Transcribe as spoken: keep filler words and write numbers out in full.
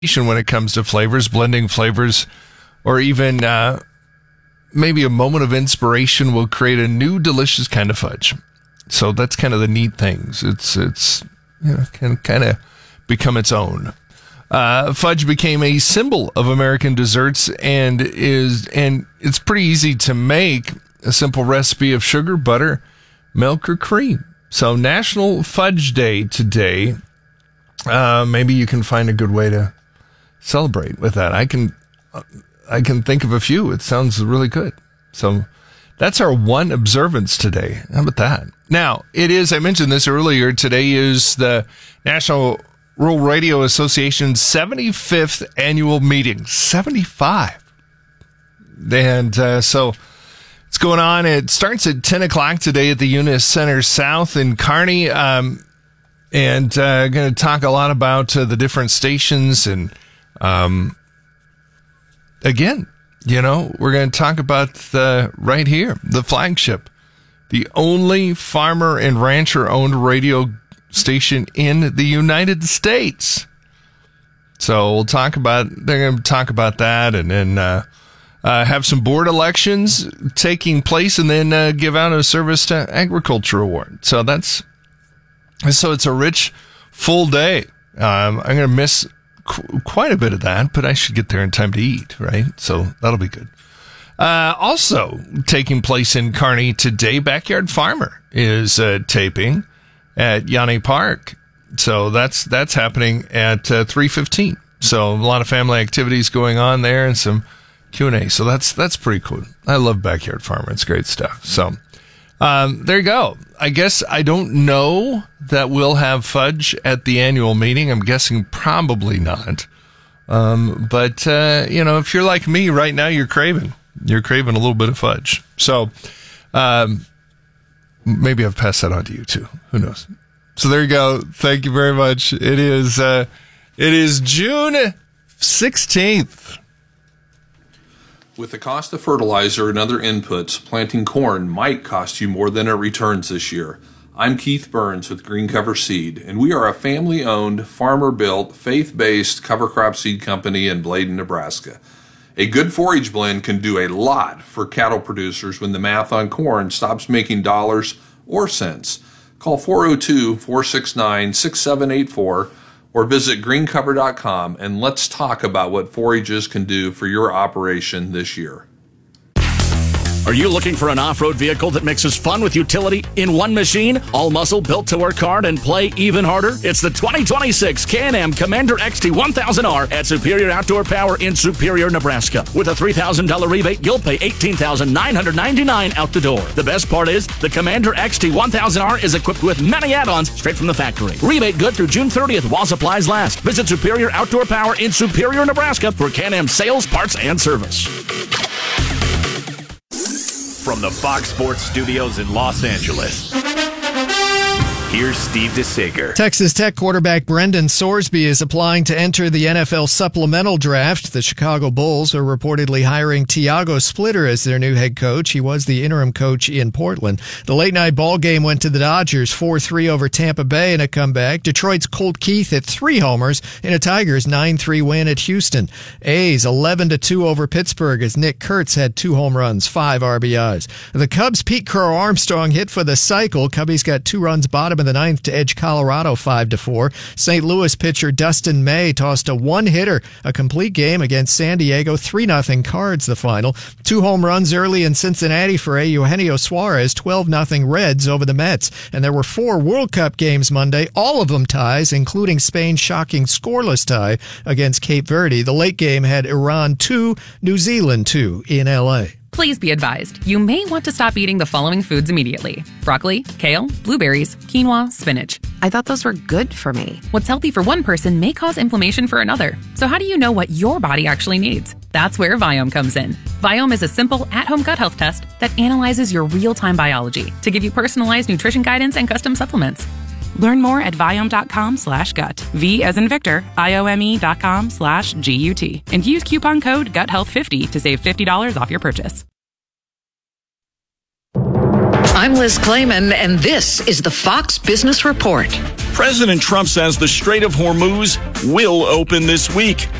when it comes to flavors, blending flavors, or even uh, maybe a moment of inspiration will create a new delicious kind of fudge. So that's kind of the neat things. It's, it's, you know, can kind of become its own. Uh, fudge became a symbol of American desserts and is, and it's pretty easy to make. A simple recipe of sugar, butter, milk, or cream. So National Fudge Day today. Uh, maybe you can find a good way to celebrate with that. I can, I can think of a few. It sounds really good. So that's our one observance today. How about that? Now, it is, I mentioned this earlier, today is the National Rural Radio Association's seventy-fifth annual meeting. seventy-five. And uh, so it's going on. It starts at ten o'clock today at the Eunice Center South in Kearney. Um, and uh, going to talk a lot about uh, the different stations. And um, again, you know, we're going to talk about the, right here, the flagship, the only farmer and rancher owned radio station in the United States. So we'll talk about, they're going to talk about that, and then uh, uh, have some board elections taking place, and then uh, give out a Service to Agriculture Award. So that's, so it's a rich, full day. Um, I'm going to miss qu- quite a bit of that, but I should get there in time to eat, right? So that'll be good. Uh, also taking place in Kearney today, Backyard Farmer is uh, taping at Yanni Park. So that's that's happening at uh, three fifteen. So a lot of family activities going on there and some Q and A. So that's that's pretty cool. I love Backyard Farmer. It's great stuff. So um, there you go. I guess I don't know that we'll have fudge at the annual meeting. I'm guessing probably not. Um, but, uh, you know, if you're like me right now, you're craving. You're craving a little bit of fudge. So um, maybe I've passed that on to you too. Who knows? So there you go. Thank you very much. It is uh, it is June sixteenth. With the cost of fertilizer and other inputs, planting corn might cost you more than it returns this year. I'm Keith Burns with Green Cover Seed, and we are a family-owned, farmer-built, faith-based cover crop seed company in Bladen, Nebraska. A good forage blend can do a lot for cattle producers when the math on corn stops making dollars or cents. Call four oh two, four six nine, six seven eight four or visit green cover dot com and let's talk about what forages can do for your operation this year. Are you looking for an off-road vehicle that mixes fun with utility in one machine? All muscle built to work hard and play even harder? It's the twenty twenty-six Can-Am Commander X T one thousand R at Superior Outdoor Power in Superior, Nebraska. With a three thousand dollars rebate, you'll pay eighteen thousand nine hundred ninety-nine dollars out the door. The best part is, the Commander X T one thousand R is equipped with many add-ons straight from the factory. Rebate good through June thirtieth while supplies last. Visit Superior Outdoor Power in Superior, Nebraska for Can-Am sales, parts, and service. From the Fox Sports Studios in Los Angeles, here's Steve DeSager. Texas Tech quarterback Brendan Sorsby is applying to enter the N F L supplemental draft. The Chicago Bulls are reportedly hiring Tiago Splitter as their new head coach. He was the interim coach in Portland. The late-night ball game went to the Dodgers four three over Tampa Bay in a comeback. Detroit's Colt Keith hit three homers in a Tigers nine three win at Houston. A's eleven to two over Pittsburgh as Nick Kurtz had two home runs, five R B Is. The Cubs' Pete Crow Armstrong hit for the cycle. Cubbies got two runs bottom in the ninth to edge Colorado five to four. Saint Louis pitcher Dustin May tossed a one-hitter, a complete game against San Diego, three nothing Cards the final. Two home runs early in Cincinnati for Eugenio Suarez, twelve nothing Reds over the Mets. And there were four World Cup games Monday, all of them ties, including Spain's shocking scoreless tie against Cape Verde. The late game had Iran two, New Zealand two in L A. Please be advised, you may want to stop eating the following foods immediately. Broccoli, kale, blueberries, quinoa, spinach. I thought those were good for me. What's healthy for one person may cause inflammation for another. So how do you know what your body actually needs? That's where Viome comes in. Viome is a simple, at-home gut health test that analyzes your real-time biology to give you personalized nutrition guidance and custom supplements. Learn more at Viome.com slash gut. V as in Victor, I-O-M-E dot com slash G-U-T. And use coupon code gut health fifty to save fifty dollars off your purchase. I'm Liz Klayman, and this is the Fox Business Report. President Trump says the Strait of Hormuz will open this week.